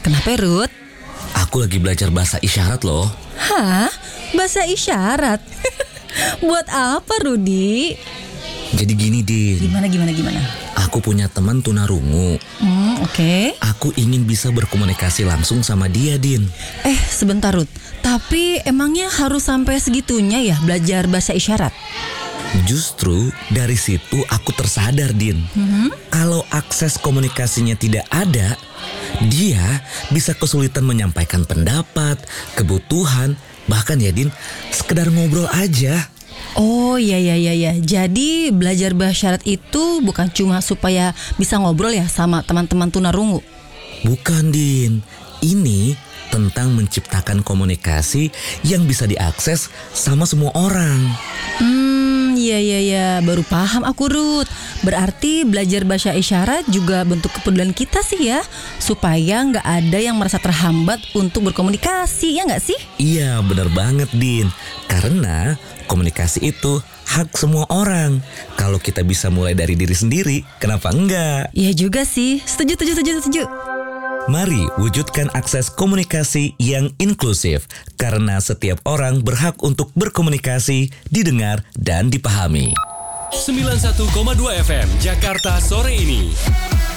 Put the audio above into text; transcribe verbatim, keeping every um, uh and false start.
Kenapa, Ruth? Aku lagi belajar bahasa isyarat loh. Hah? Bahasa isyarat? Buat apa, Rudi? Jadi gini, Din. Gimana, gimana, gimana? Aku punya teman tunarungu. Hmm, oke. Okay. Aku ingin bisa berkomunikasi langsung sama dia, Din. Eh, sebentar, Ruth. Tapi emangnya harus sampai segitunya ya belajar bahasa isyarat? Justru dari situ aku tersadar, Din. Mm-hmm. Kalau akses komunikasinya tidak ada, dia bisa kesulitan menyampaikan pendapat, kebutuhan, bahkan ya, Din, sekedar ngobrol aja. Oh iya iya iya ya. Jadi belajar bahasa isyarat itu bukan cuma supaya bisa ngobrol ya sama teman-teman tunarungu. Bukan, Din. Ini tentang menciptakan komunikasi yang bisa diakses sama semua orang. Hmm, iya iya iya, baru paham aku, Ruth. Berarti belajar bahasa isyarat juga bentuk kepedulian kita sih ya, supaya nggak ada yang merasa terhambat untuk berkomunikasi, ya nggak sih? Iya, benar banget, Din. Karena komunikasi itu hak semua orang. Kalau kita bisa mulai dari diri sendiri, kenapa enggak? Iya juga sih. Setuju, setuju, setuju, setuju. Mari wujudkan akses komunikasi yang inklusif, karena setiap orang berhak untuk berkomunikasi, didengar, dan dipahami. sembilan puluh satu koma dua F M Jakarta sore ini.